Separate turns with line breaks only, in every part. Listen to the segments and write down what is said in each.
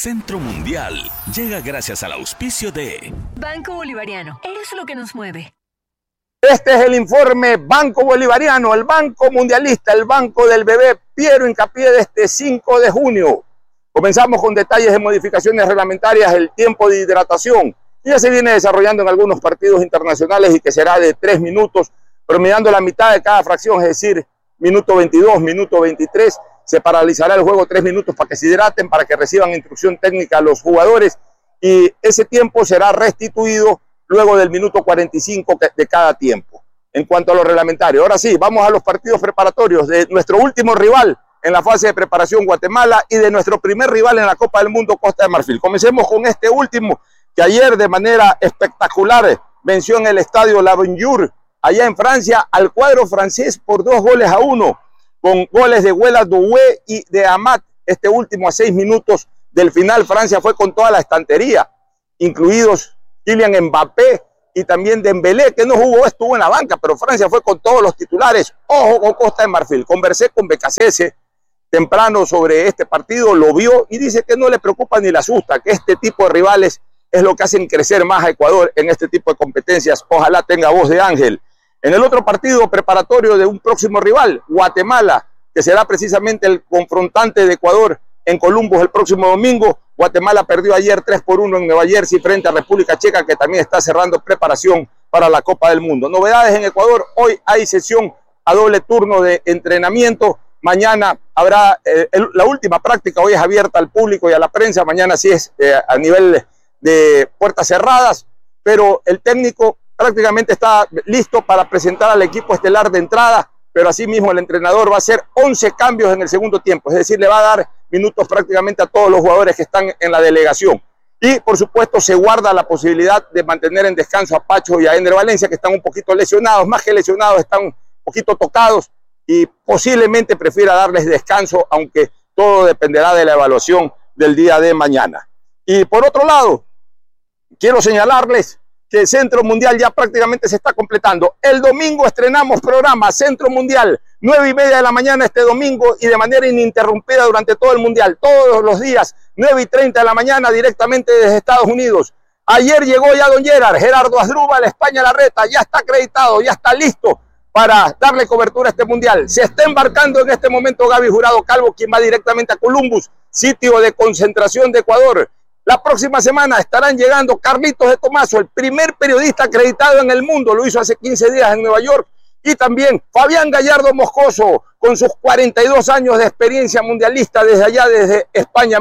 Centro Mundial llega gracias al auspicio de
Banco Bolivariano. Eres lo que nos mueve.
Este es el informe Banco Bolivariano, el Banco Mundialista, el Banco del Bebé Piero Hincapié de este 5 de junio. Comenzamos con detalles de modificaciones reglamentarias, el tiempo de hidratación. Ya se viene desarrollando en algunos partidos internacionales y que será de 3 minutos, promediando la mitad de cada fracción, es decir, minuto 22, minuto 23. Se paralizará el juego 3 minutos para que se hidraten, para que reciban instrucción técnica a los jugadores y ese tiempo será restituido luego del minuto 45 de cada tiempo. En cuanto a lo reglamentario, ahora sí, vamos a los partidos preparatorios de nuestro último rival en la fase de preparación, Guatemala, y de nuestro primer rival en la Copa del Mundo, Costa de Marfil. Comencemos con este último, que ayer de manera espectacular venció en el estadio Lavignour, allá en Francia, al cuadro francés por 2-1, con goles de Huela Doué y de Amat. Este último a 6 minutos del final. Francia fue con toda la estantería, incluidos Kylian Mbappé y también Dembélé, que no jugó, estuvo en la banca, pero Francia fue con todos los titulares. Ojo con Costa de Marfil. Conversé con Becasese temprano sobre este partido, lo vio y dice que no le preocupa ni le asusta, que este tipo de rivales es lo que hacen crecer más a Ecuador en este tipo de competencias. Ojalá tenga voz de ángel. En el otro partido preparatorio de un próximo rival, Guatemala, que será precisamente el confrontante de Ecuador en Columbus el próximo domingo. Guatemala perdió ayer 3-1 en Nueva Jersey frente a República Checa, que también está cerrando preparación para la Copa del Mundo. Novedades en Ecuador: hoy hay sesión a doble turno de entrenamiento. Mañana habrá la última práctica, hoy es abierta al público y a la prensa. Mañana sí es a nivel de puertas cerradas, pero el técnico prácticamente está listo para presentar al equipo estelar de entrada, pero asimismo el entrenador va a hacer 11 cambios en el segundo tiempo, es decir, le va a dar minutos prácticamente a todos los jugadores que están en la delegación. Y por supuesto se guarda la posibilidad de mantener en descanso a Pacho y a Ender Valencia, que están un poquito lesionados, más que lesionados, están un poquito tocados y posiblemente prefiera darles descanso, aunque todo dependerá de la evaluación del día de mañana. Y por otro lado, quiero señalarles que el Centro Mundial ya prácticamente se está completando. El domingo estrenamos programa Centro Mundial, 9:30 de la mañana este domingo y de manera ininterrumpida durante todo el Mundial, todos los días, 9:30 de la mañana directamente desde Estados Unidos. Ayer llegó ya don Gerardo Asdrúbal, España Larreta, ya está acreditado, ya está listo para darle cobertura a este Mundial. Se está embarcando en este momento Gaby Jurado Calvo, quien va directamente a Columbus, sitio de concentración de Ecuador. La próxima semana estarán llegando Carlitos de Tomaso, el primer periodista acreditado en el mundo, lo hizo hace 15 días en Nueva York, y también Fabián Gallardo Moscoso, con sus 42 años de experiencia mundialista desde allá, desde España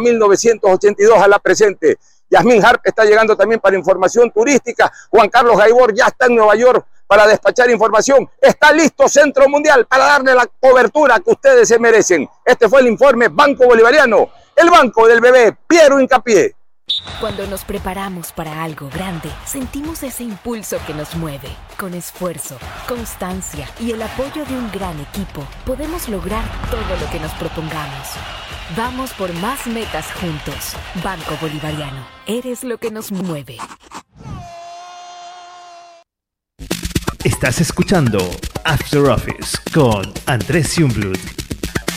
1982 a la presente. Yasmín Harp está llegando también para información turística. Juan Carlos Gaibor ya está en Nueva York para despachar información. Está listo Centro Mundial para darle la cobertura que ustedes se merecen. Este fue el informe Banco Bolivariano, el banco del bebé Piero Hincapié.
Cuando nos preparamos para algo grande, sentimos ese impulso que nos mueve. Con esfuerzo, constancia y el apoyo de un gran equipo, podemos lograr todo lo que nos propongamos. Vamos por más metas juntos. Banco Bolivariano, eres lo que nos mueve.
Estás escuchando After Office con Andrés Jungblut.